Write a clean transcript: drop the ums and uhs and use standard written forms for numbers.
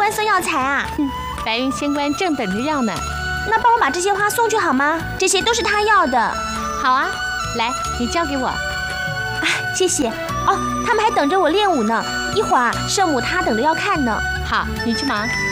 官送药材啊？ 白云仙官正等着要呢。 那帮我把这些花送去好吗？这些都是他要的。 好啊，来，你交给我。 谢谢。哦，他们还等着我练舞呢，一会儿圣母她等着要看呢。 好，你去忙。